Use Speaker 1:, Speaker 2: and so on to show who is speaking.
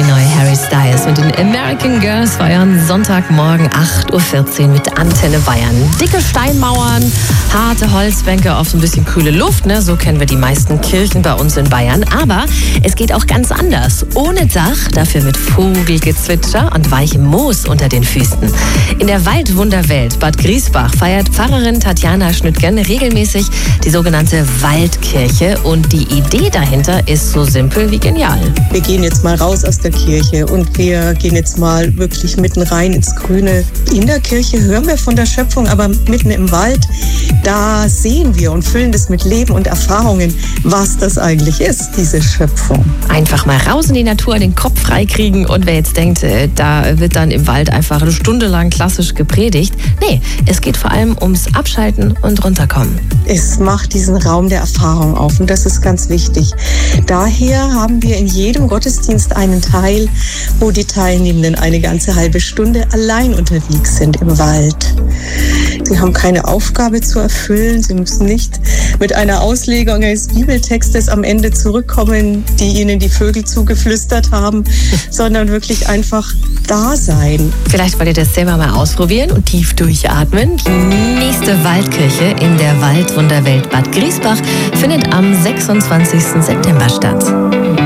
Speaker 1: die neue Harry Styles mit den American Girls feiern Sonntagmorgen 8.14 Uhr mit Antenne Bayern. Dicke Steinmauern, harte Holzbänke auf so ein bisschen kühle Luft, ne? So kennen wir die meisten Kirchen bei uns in Bayern. Aber es geht auch ganz anders. Ohne Dach, dafür mit Vogelgezwitscher und weichem Moos unter den Füßen. In der Waldwunderwelt Bad Griesbach feiert Pfarrerin Tatjana Schnüttgen regelmäßig die sogenannte Waldkirche. Und die Idee dahinter ist so simpel wie genial.
Speaker 2: Wir gehen jetzt mal raus aus der Kirche und wir gehen jetzt mal wirklich mitten rein ins Grüne. In der Kirche hören wir von der Schöpfung, aber mitten im Wald, da sehen wir und füllen das mit Leben und Erfahrungen, was das eigentlich ist, diese Schöpfung.
Speaker 1: Einfach mal raus in die Natur, den Kopf frei kriegen, und wer jetzt denkt, da wird dann im Wald einfach eine Stunde lang klassisch gepredigt. Nee, es geht vor allem ums Abschalten und Runterkommen.
Speaker 2: Es macht diesen Raum der Erfahrung auf und das ist ganz wichtig. Daher haben wir in jedem Gottesdienst einen Teil, wo die Teilnehmenden eine ganze halbe Stunde allein unterwegs sind im Wald. Sie haben keine Aufgabe zu erfüllen, sie müssen nicht mit einer Auslegung eines Bibeltextes am Ende zurückkommen, die ihnen die Vögel zugeflüstert haben, sondern wirklich einfach da sein.
Speaker 1: Vielleicht wollt ihr das selber mal ausprobieren und tief durchatmen. Die nächste Waldkirche in der Waldwunderwelt Bad Griesbach findet am 26. September statt.